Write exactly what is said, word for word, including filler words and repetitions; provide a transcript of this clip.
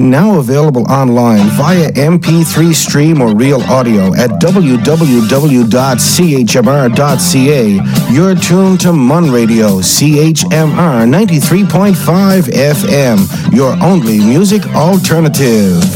Now available online via M P three stream or real audio at w w w dot c h m r dot c a. You're tuned to Mun Radio, C H M R ninety-three point five F M, your only music alternative.